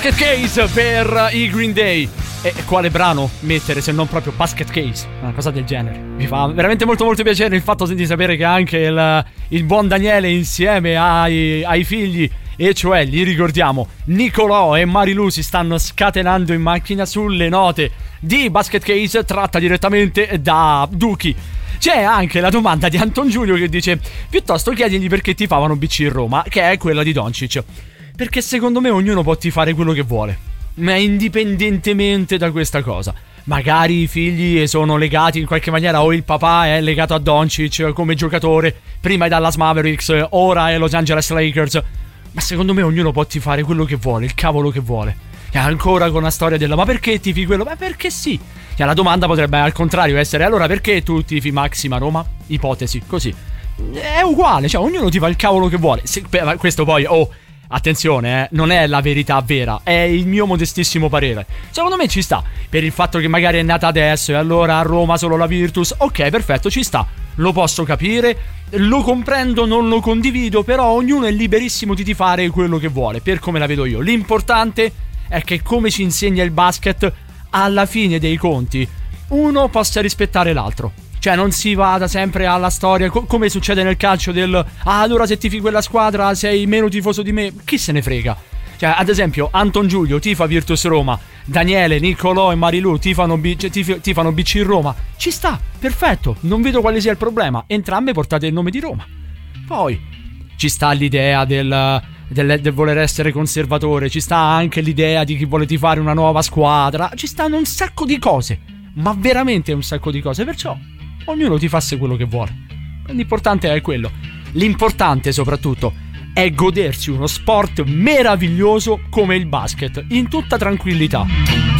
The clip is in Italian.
Basket Case per i Green Day. E quale brano mettere se non proprio Basket Case? Una cosa del genere. Mi fa veramente molto molto piacere il fatto di sapere che anche il buon Daniele insieme ai figli, e cioè li ricordiamo, Nicolò e Marilu, si stanno scatenando in macchina sulle note di Basket Case tratta direttamente da Duki. C'è anche la domanda di Anton Giulio che dice: piuttosto chiedigli perché tifavano BC Roma, che è quella di Doncic. Perché secondo me ognuno può tifare quello che vuole, ma indipendentemente da questa cosa. Magari i figli sono legati in qualche maniera, o il papà è legato a Doncic come giocatore, prima è Dallas Mavericks, ora è Los Angeles Lakers, ma secondo me ognuno può tifare quello che vuole, il cavolo che vuole. E ancora con la storia della ma perché tifi quello? Ma perché sì. E la domanda potrebbe al contrario essere: allora perché tu tifi Maxima Roma? Ipotesi, così. È uguale, cioè ognuno tifa il cavolo che vuole. Questo poi, attenzione, non è la verità vera, è il mio modestissimo parere. Secondo me ci sta, per il fatto che magari è nata adesso e allora a Roma solo la Virtus. Ok, perfetto, ci sta, lo posso capire, lo comprendo, non lo condivido, però ognuno è liberissimo di tifare quello che vuole, per come la vedo io. L'importante è che, come ci insegna il basket, alla fine dei conti uno possa rispettare l'altro. Cioè non si vada sempre alla storia come succede nel calcio del allora se tifi quella squadra sei meno tifoso di me. Chi se ne frega? Cioè, ad esempio, Anton Giulio tifa Virtus Roma, Daniele, Niccolò e Marilu tifano BC Roma. Ci sta, perfetto, non vedo quale sia il problema. Entrambe portate il nome di Roma. Poi ci sta l'idea del voler essere conservatore, ci sta anche l'idea di chi vuole tifare una nuova squadra, ci stanno un sacco di cose, ma veramente un sacco di cose, perciò ognuno tifasse quello che vuole. L'importante è quello. L'importante soprattutto è godersi uno sport meraviglioso come il basket in tutta tranquillità.